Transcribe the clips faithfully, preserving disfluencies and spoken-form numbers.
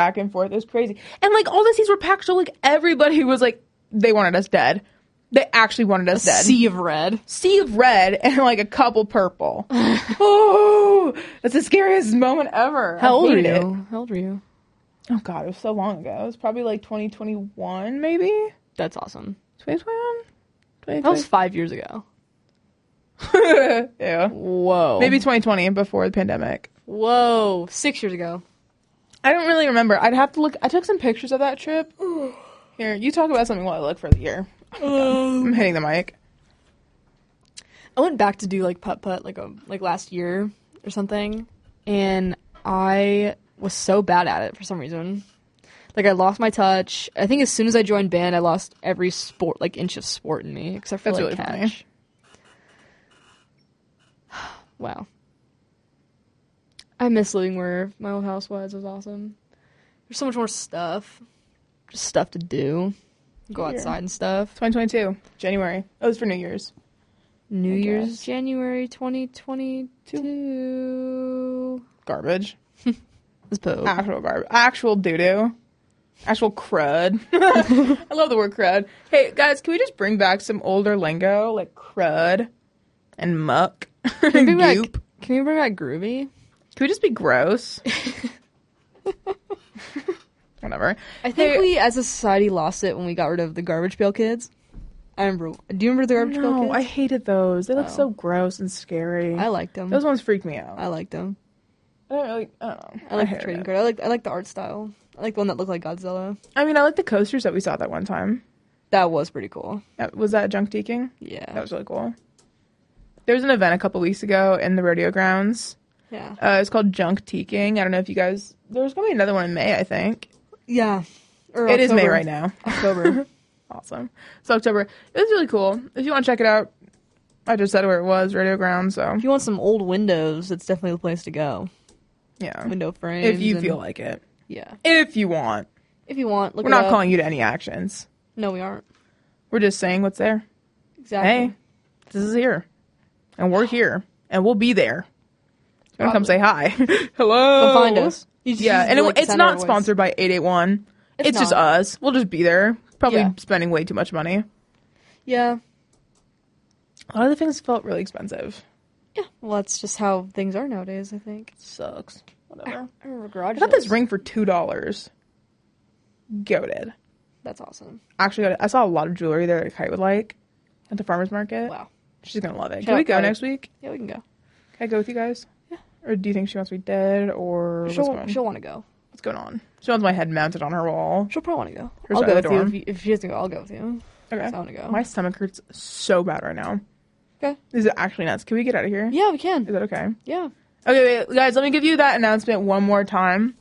back and forth. It was crazy. And, like, all the seats were packed, so, like, everybody was, like, they wanted us dead. They actually wanted us a dead. Sea of red. Sea of red and, like, a couple purple. Oh, that's the scariest moment ever. How I old were you? it. How old were you? Oh, God, it was so long ago. It was probably, like, twenty twenty-one, maybe? That's awesome. twenty twenty-one? That was five years ago. Yeah. Whoa. Maybe twenty twenty, before the pandemic. Whoa. Six years ago. I don't really remember. I'd have to look. I took some pictures of that trip. Here, you talk about something while I look for the year. Um, I'm hitting the mic. I went back to do like putt putt like a like last year or something, and I was so bad at it for some reason. Like I lost my touch. I think as soon as I joined band, I lost every sport like inch of sport in me except for That's like really catch. funny. Wow. I miss living where my old house was. It was awesome. There's so much more stuff. Just stuff to do. Go Here. outside and stuff. twenty twenty-two, January. That was for New Year's. New I Year's, guess. January twenty twenty-two. Garbage. It's Pope. Actual garbage. Actual doo-doo. Actual crud. I love the word crud. Hey, guys, can we just bring back some older lingo? Like crud and muck Can we and bring back, goop. can we bring back groovy? Can we just be gross? Whatever. I think Hey, we, as a society, lost it when we got rid of the Garbage Pail Kids. I remember. Do you remember the Garbage Pail No, Kids? I hated those. They look Oh. so gross and scary. I liked them. Those ones freak me out. I liked them. I don't really, I don't know. I like the hated trading it. card. I like I like the art style. I like the one that looked like Godzilla. I mean, I like the coasters that we saw that one time. That was pretty cool. That, was that Junk Teaking? Yeah. That was really cool. There was an event a couple weeks ago in the rodeo grounds. Yeah. Uh, it's called Junk Teaking. I don't know if you guys... There's going to be another one in May, I think. Yeah. Or It is May October. right now. October. Awesome. So October. It was really cool. If you want to check it out, I just said where it was, rodeo grounds, so... If you want some old windows, it's definitely the place to go. Yeah. Window frames. If you and- feel like it. Yeah. If you want. If you want, look We're it not up. calling you to any actions. No, we aren't. We're just saying what's there. Exactly. Hey, this is here. And we're here. And we'll be there. You want to come say hi. Hello. Come find us. You just Yeah, use and the, it, like, the it's sound of our not voice. sponsored by eight eight one. It's, It's just not. us. We'll just be there. Probably Yeah. spending way too much money. Yeah. A lot of the things felt really expensive. Yeah. Well, that's just how things are nowadays, I think. Sucks. Whatever. I remember garage I got this sales. ring for two dollars. Goated. That's awesome. Actually, got it- I saw a lot of jewelry there that Kite would like at the farmer's market. Wow. She's going to love it. Shout Can we out go Kite. next week? Yeah, we can go. Can I go with you guys? Yeah. Or do you think she wants me dead? Or what's She'll, going, she'll want to go. what's going on? She wants my head mounted on her wall. She'll probably want to go. Her I'll side go of with the you dorm. if, you if she doesn't go. I'll go with you. Okay. I want to go. My stomach hurts so bad right now. Okay. Is it actually nuts? Can we get out of here? Yeah, we Is can. that okay? Yeah. Okay, wait, guys, let me give you that announcement one more time.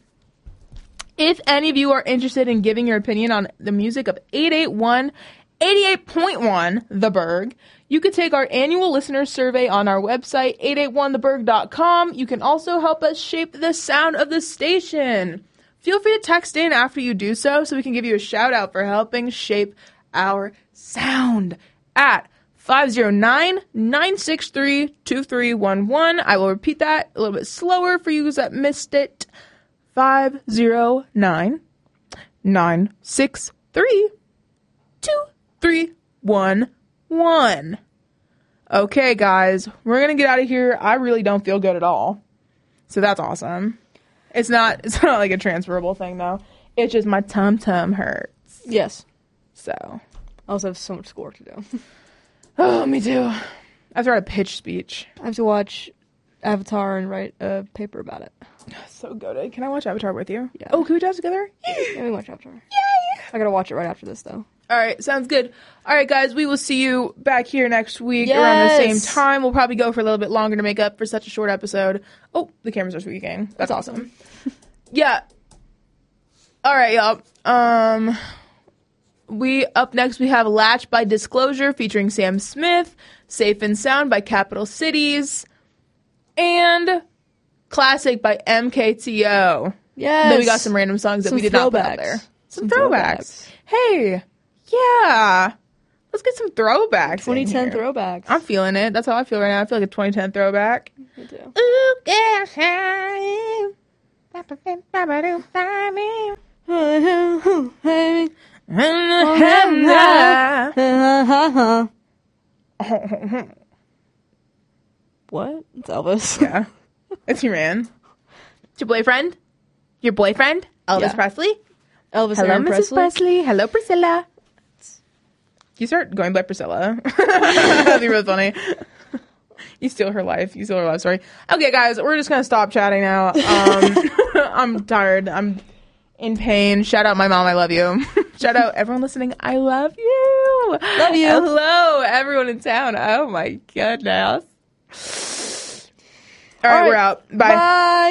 If any of you are interested in giving your opinion on the music of eight eight one, eighty-eight point one The Berg, you could take our annual listener survey on our website, eight eight one the berg dot com. You can also help us shape the sound of the station. Feel free to text in after you do so, so we can give you a shout out for helping shape our sound at five oh nine, nine six three, two three one one. I will repeat that a little bit slower for you that missed it. five oh nine, nine six three, two three one one. Okay, guys, we're going to get out of here. I really don't feel good at all. So that's awesome. It's not it's not like a transferable thing though. It's just my tum tum hurts. Yes. So, I also have so much schoolwork to do. oh, me too. I have to write a pitch speech. I have to watch Avatar and write a paper about it. So goated. Can I watch Avatar with you? Yeah. Oh, can we do that together? Yeah, we watch Avatar. Yay! I gotta watch it right after this, though. All right, sounds good. All right, guys, we will see you back here next week around the same Yes! time. We'll probably go for a little bit longer to make up for such a short episode. Oh, the cameras are squeaking. That's, That's awesome. Yeah. All right, y'all. Um, we up next we have Latch by Disclosure featuring Sam Smith, Safe and Sound by Capital Cities, and Classic by M K T O. Yes. Then we got some random songs that Some we did not put out throwbacks. there. Some, Some throwbacks. throwbacks. Hey, yeah. Let's get some throwbacks. twenty ten in here. throwbacks. I'm feeling it. That's how I feel right now. I feel like a twenty ten throwback. Me too. Ooh, gosh, I What? It's Elvis. Yeah. It's your man. It's your boyfriend? Your boyfriend? Elvis Yeah. Presley? Elvis Hello, Aaron Missus Presley. Presley. Hello, Priscilla. You start going by Priscilla. That'd be really funny. You steal her life. You steal her life story. Okay, guys, we're just gonna stop chatting now. Um, I'm tired. I'm in pain. Shout out my mom. I love you. Shout out everyone listening. I love you. Love you. Hello, everyone in town. Oh my goodness. All right, All right. we're out. Bye. Bye.